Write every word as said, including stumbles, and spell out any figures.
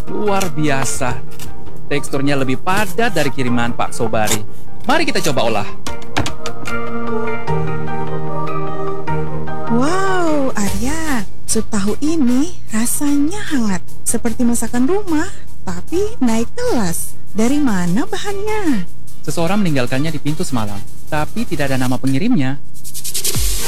Luar biasa. Teksturnya lebih padat dari kiriman Pak Sobari. Mari kita coba olah. Wow, Arya, sup tahu ini rasanya hangat, seperti masakan rumah, tapi naik kelas. Dari mana bahannya? Seseorang meninggalkannya di pintu semalam, tapi tidak ada nama pengirimnya.